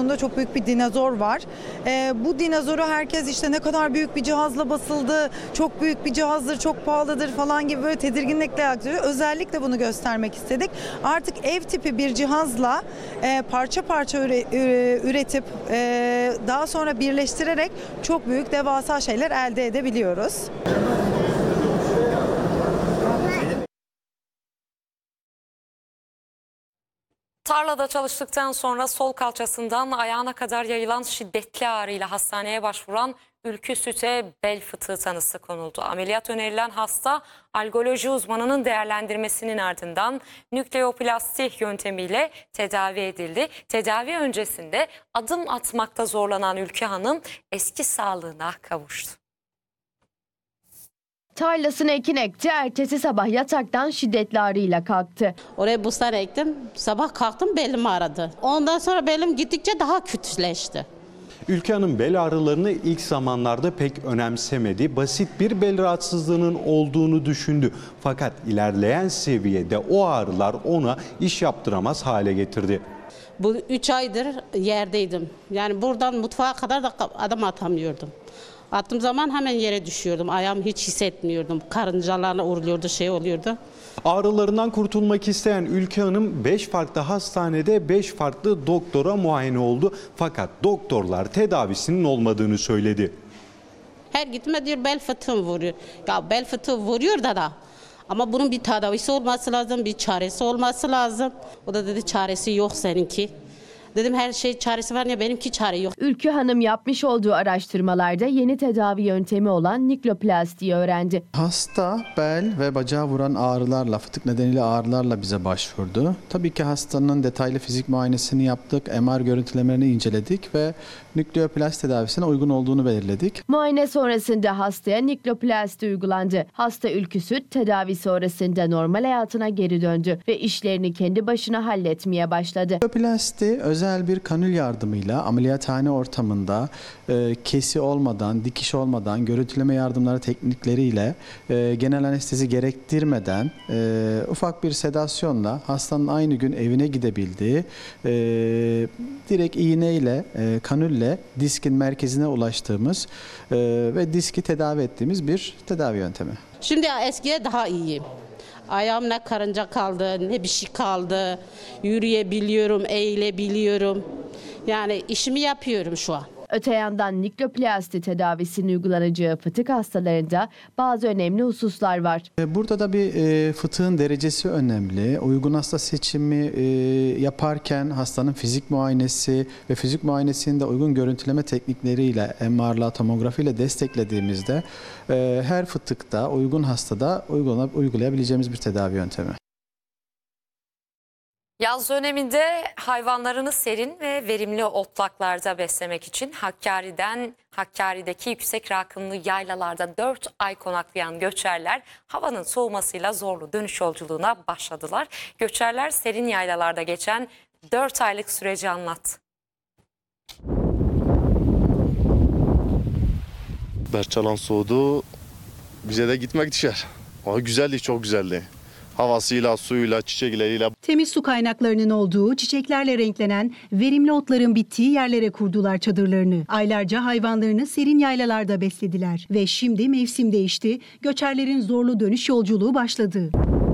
boyutunda çok büyük bir dinozor var. Bu dinozoru herkes işte ne kadar büyük bir cihazla basıldı, çok büyük bir cihazdır, çok pahalıdır falan gibi böyle tedirginlikle yaklaşıyor. Özellikle bunu göstermek istedik. Artık ev tipi bir cihazla parça parça üretip daha sonra birleştirerek çok büyük devasa şeyler elde edebiliyoruz. Tarlada çalıştıktan sonra sol kalçasından ayağına kadar yayılan şiddetli ağrıyla hastaneye başvuran Ülkü Süt'e bel fıtığı tanısı konuldu. Ameliyat önerilen hasta algoloji uzmanının değerlendirmesinin ardından nükleoplasti yöntemiyle tedavi edildi. Tedavi öncesinde adım atmakta zorlanan Ülkü Hanım eski sağlığına kavuştu. Tarlasını ekin ekti, ertesi sabah yataktan şiddetli ağrıyla kalktı. Oraya bustan ektim. Sabah kalktım belim ağrıdı. Ondan sonra belim gittikçe daha kötüleşti. Ülke Hanım bel ağrılarını ilk zamanlarda pek önemsemedi. Basit bir bel rahatsızlığının olduğunu düşündü. Fakat ilerleyen seviyede o ağrılar ona iş yaptıramaz hale getirdi. Bu 3 aydır yerdeydim. Yani buradan mutfağa kadar da adım atamıyordum. Attığım zaman hemen yere düşüyordum. Ayağımı hiç hissetmiyordum. Karıncalarla uğurluyordu, şey oluyordu. Ağrılarından kurtulmak isteyen Ülke Hanım 5 farklı hastanede 5 farklı doktora muayene oldu. Fakat doktorlar tedavisinin olmadığını söyledi. Her gitme diyor bel fıtığım vuruyor. Ya bel fıtığı vuruyor da. Ama bunun bir tedavisi olması lazım, bir çaresi olması lazım. O da dedi çaresi yok seninki. Dedim her şey çaresi var ya benimki çare yok. Ülkü Hanım yapmış olduğu araştırmalarda yeni tedavi yöntemi olan nikloplastiği öğrendi. Hasta bel ve bacağı vuran ağrılarla, fıtık nedeniyle ağrılarla bize başvurdu. Tabii ki hastanın detaylı fizik muayenesini yaptık, MR görüntülemelerini inceledik ve nükleoplasti tedavisine uygun olduğunu belirledik. Muayene sonrasında hastaya nikloplasti uygulandı. Hasta Ülkü Süt tedavi sonrasında normal hayatına geri döndü ve işlerini kendi başına halletmeye başladı. Nükleoplasti özel bir kanül yardımıyla ameliyathane ortamında kesi olmadan, dikiş olmadan, görüntüleme yardımları teknikleriyle genel anestezi gerektirmeden ufak bir sedasyonla hastanın aynı gün evine gidebildiği, direkt iğneyle, kanülle diskin merkezine ulaştığımız ve diski tedavi ettiğimiz bir tedavi yöntemi. Şimdi eskiye daha iyiyim. Ayağım ne karınca kaldı, ne bir şey kaldı. Yürüyebiliyorum, eğilebiliyorum. Yani işimi yapıyorum şu an. Öte yandan nikloplasti tedavisinin uygulanacağı fıtık hastalarında bazı önemli hususlar var. Burada da bir fıtığın derecesi önemli. Uygun hasta seçimi yaparken hastanın fizik muayenesi ve fizik muayenesini de uygun görüntüleme teknikleriyle, MR'la, tomografiyle desteklediğimizde her fıtıkta, uygun hastada uygulayabileceğimiz bir tedavi yöntemi. Yaz döneminde hayvanlarını serin ve verimli otlaklarda beslemek için Hakkari'deki yüksek rakımlı yaylalarda 4 ay konaklayan göçerler havanın soğumasıyla zorlu dönüş yolculuğuna başladılar. Göçerler serin yaylalarda geçen 4 aylık süreci anlattı. Berçalan soğudu, bize de gitmek düşer. Ama güzeldi, çok güzeldi. Havasıyla, suyuyla, çiçekleriyle. Temiz su kaynaklarının olduğu, çiçeklerle renklenen, verimli otların bittiği yerlere kurdular çadırlarını. Aylarca hayvanlarını serin yaylalarda beslediler. Ve şimdi mevsim değişti, göçerlerin zorlu dönüş yolculuğu başladı.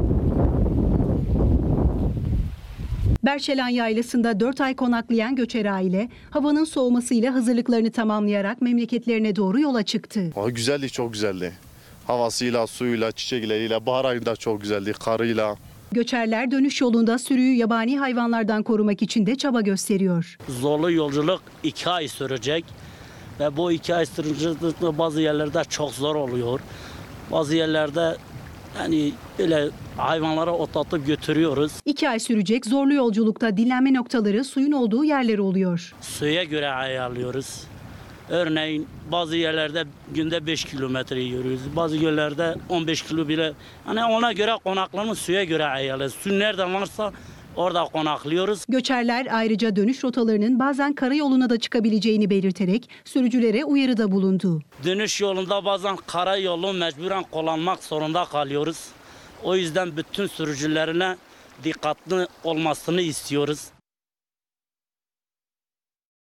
Berçelan Yaylası'nda 4 ay konaklayan göçer aile, havanın soğumasıyla hazırlıklarını tamamlayarak memleketlerine doğru yola çıktı. Ama güzeldi, çok güzeldi. Havasıyla, suyuyla, çiçekleriyle, bahar ayında çok güzeldi, karıyla. Göçerler dönüş yolunda sürüyü yabani hayvanlardan korumak için de çaba gösteriyor. Zorlu yolculuk 2 ay sürecek ve bu 2 ay sürecekte bazı yerlerde çok zor oluyor. Bazı yerlerde yani böyle hayvanlara otlatıp götürüyoruz. 2 ay sürecek zorlu yolculukta dinlenme noktaları suyun olduğu yerler oluyor. Suya göre ayarlıyoruz. Örneğin bazı yerlerde günde 5 kilometre yürüyoruz. Bazı yerlerde 15 kilo bile. Yani ona göre konaklama suya göre ayarlıyoruz. Su nereden varsa orada konaklıyoruz. Göçerler ayrıca dönüş rotalarının bazen karayoluna da çıkabileceğini belirterek sürücülere uyarıda bulundu. Dönüş yolunda bazen karayolu mecburen kullanmak zorunda kalıyoruz. O yüzden bütün sürücülerine dikkatli olmasını istiyoruz.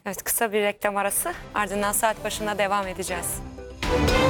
Evet, kısa bir reklam arası, ardından saat başına devam edeceğiz.